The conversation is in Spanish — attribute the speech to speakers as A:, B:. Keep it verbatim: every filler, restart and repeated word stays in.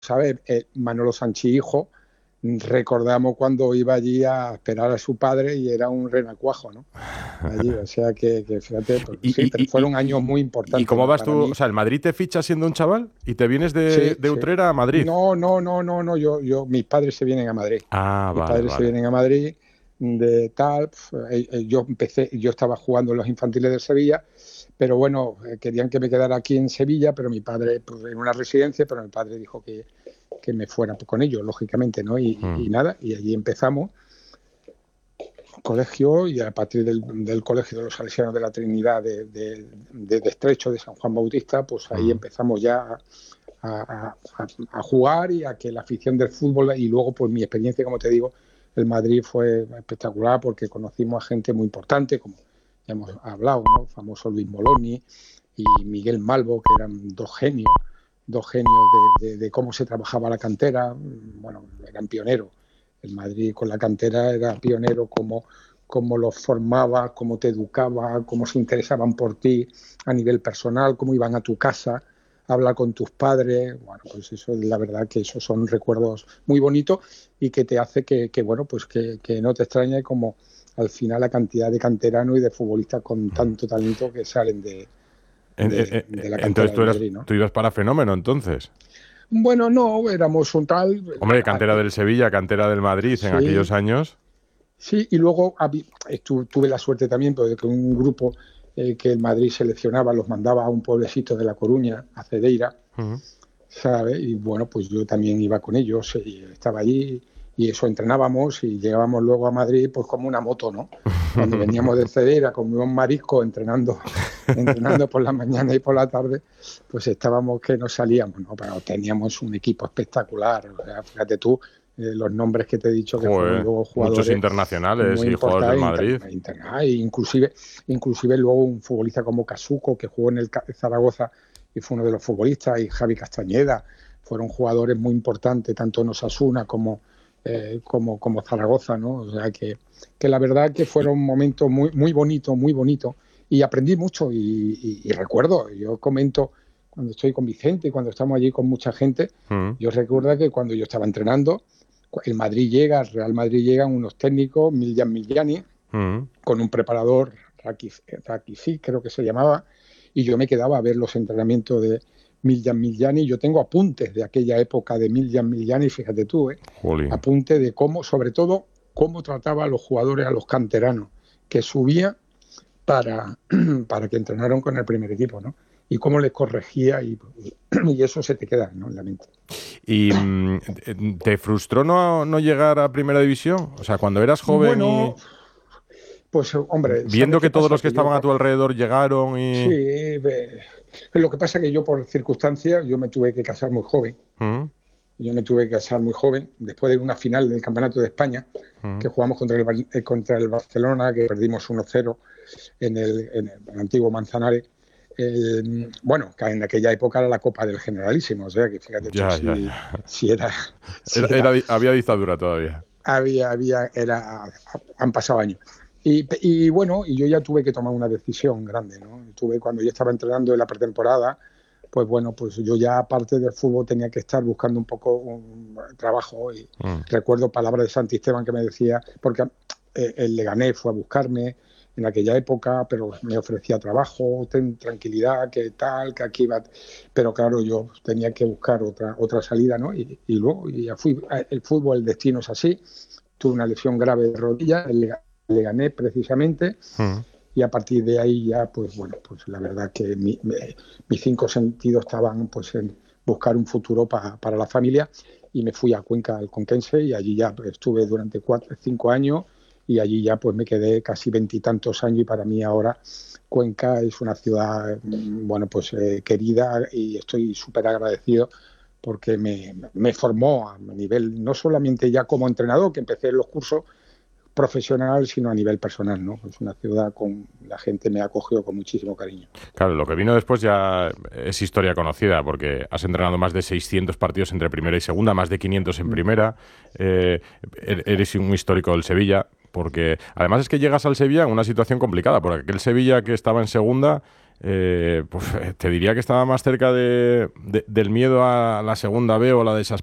A: ¿sabes? Eh, Manolo Sanchi hijo, recordamos cuando iba allí a esperar a su padre y era un renacuajo, ¿no? Allí, o sea que, que fíjate, pues
B: ¿Y,
A: sí,
B: y,
A: pero
B: y, y,
A: fueron años muy
B: y
A: importantes
B: cómo vas
A: para
B: tú? O
A: mí.
B: sea, ¿el Madrid te ficha siendo un chaval y te vienes de,
A: Sí,
B: de
A: sí.
B: Utrera a Madrid?
A: No, no, no, no, no, yo, yo, mis padres se vienen a Madrid.
B: Ah,
A: Mis
B: vale,
A: padres se
B: vale.
A: vienen a Madrid de tal, eh, eh, yo empecé, yo estaba jugando en los infantiles de Sevilla, pero bueno, eh, querían que me quedara aquí en Sevilla, pero mi padre, pues, en una residencia, pero mi padre dijo que, que me fuera con ellos, lógicamente, ¿no? Y,
B: Mm.
A: y nada, y allí empezamos colegio y a partir del, del Colegio de los Salesianos de la Trinidad de, de, de, de Estrecho, de San Juan Bautista, pues ahí
B: Mm.
A: empezamos ya a, a, a, a jugar y a que la afición del fútbol y luego pues mi experiencia, como te digo, el Madrid fue espectacular porque conocimos a gente muy importante, como ya hemos hablado, ¿no? El famoso Luis Moloni y Miguel Malvo, que eran dos genios, dos genios de, de, de cómo se trabajaba la cantera, bueno, eran pioneros. El Madrid con la cantera era pionero como cómo los formaba, cómo te educaba, cómo se interesaban por ti a nivel personal, cómo iban a tu casa a hablar con tus padres. Bueno, pues eso, la verdad que esos son recuerdos muy bonitos y que te hace que, que bueno, pues que, que no te extrañe como al final la cantidad de canteranos y de futbolistas con tanto talento que salen de,
B: En- en-
A: de,
B: en-
A: de la
B: entonces
A: cantera
B: tú
A: del
B: eras,
A: Madrid, ¿no?
B: tú ibas para Fenómeno, entonces.
A: Bueno, no, éramos un tal,
B: Hombre, cantera del Sevilla, cantera del Madrid en aquellos
A: sí,
B: años.
A: sí, y luego estu- tuve la suerte también pues, de que un grupo eh, que el Madrid seleccionaba los mandaba a un pueblecito de La Coruña, a Cedeira,
B: Mm.
A: ¿sabes? Y bueno, pues yo también iba con ellos y estaba allí y eso entrenábamos y llegábamos luego a Madrid pues como una moto, ¿no? Cuando veníamos de Cedeira con un marisco entrenando, entrenando por la mañana y por la tarde, pues estábamos que no salíamos, ¿no? Pero teníamos un equipo espectacular, o sea, fíjate tú, eh, los nombres que te he dicho que fueron
B: Joder,
A: luego
B: muchos
A: jugadores
B: internacionales
A: muy
B: y jugadores del
A: importantes,
B: Madrid.
A: inter, inter, ah, inclusive, inclusive luego un futbolista como Casuco, que jugó en el Zaragoza y fue uno de los futbolistas, y Javi Castañeda, fueron jugadores muy importantes, tanto en Osasuna como, eh, como, como Zaragoza, ¿no? O sea que, que la verdad que
B: Y-
A: fueron momentos muy, muy bonitos, muy bonitos, y aprendí mucho, y, y, y recuerdo, yo comento cuando estoy con Vicente, cuando estamos allí con mucha gente,
B: Mm.
A: yo recuerdo que cuando yo estaba entrenando, el Madrid llega, el Real Madrid llegan unos técnicos, Miljan Miljani,
B: Mm.
A: con un preparador, Rakitic creo que se llamaba, y yo me quedaba a ver los entrenamientos de Miljan Miljani. Yo tengo apuntes de aquella época de Miljan Miljani, fíjate tú, ¿eh?
B: Jolín.
A: Apuntes de cómo, sobre todo, cómo trataba a los jugadores, a los canteranos, que subía para, para que entrenaran con el primer equipo, ¿no? Y cómo les corregía y, y eso se te queda, ¿no?, en la mente.
B: ¿Y mm, te frustró no, no llegar a Primera División? O sea, cuando eras joven y
A: Bueno, pues hombre, ¿sabes
B: viendo que
A: qué
B: todos
A: pasa?
B: los que
A: Que yo
B: estaban a tu alrededor llegaron
A: sí,
B: y...
A: ve, lo que pasa es que yo por circunstancias yo me tuve que casar muy joven.
B: Mm.
A: Yo me tuve que casar muy joven, después de una final del Campeonato de España,
B: Mm.
A: que jugamos contra el, eh, contra el Barcelona, que perdimos uno cero en el, en el antiguo Manzanares. Eh, bueno, que en aquella época era la Copa del Generalísimo, o sea que fíjate tú
B: Ya, ya,
A: si,
B: ya.
A: si era,
B: Era,
A: si era,
B: era di- había dictadura todavía.
A: había, había, era, han pasado años. Y, y, bueno, y yo ya tuve que tomar una decisión grande, ¿no? Tuve, cuando yo estaba entrenando en la pretemporada, pues bueno, pues yo ya aparte del fútbol tenía que estar buscando un poco un trabajo y
B: Mm.
A: recuerdo palabras de Santi Esteban que me decía, porque eh, el Leganés fue a buscarme en aquella época, pero me ofrecía trabajo, ten tranquilidad, que tal, que aquí va, pero claro, yo tenía que buscar otra otra salida, ¿no? Y, y luego y ya fui, el fútbol, el destino es así, tuve una lesión grave de rodilla, el Leganés precisamente,
B: Mm.
A: y a partir de ahí ya, pues bueno, pues la verdad que mi, me, mis cinco sentidos estaban pues en buscar un futuro pa, para la familia y me fui a Cuenca, al Conquense, y allí ya estuve durante cuatro, cinco años y allí ya pues me quedé casi veintitantos años y para mí ahora Cuenca es una ciudad, bueno, pues eh, querida y estoy súper agradecido porque me, me formó a nivel, no solamente ya como entrenador, que empecé los cursos, profesional, sino a nivel personal, ¿no? Es una ciudad con la gente me ha acogido con muchísimo cariño.
B: Claro, lo que vino después ya es historia conocida, porque has entrenado más de seiscientos partidos entre primera y segunda, más de quinientos en primera. Eh, eres un histórico del Sevilla, porque además es que llegas al Sevilla en una situación complicada, porque aquel Sevilla que estaba en segunda eh, pues te diría que estaba más cerca de, de, del miedo a la segunda B o la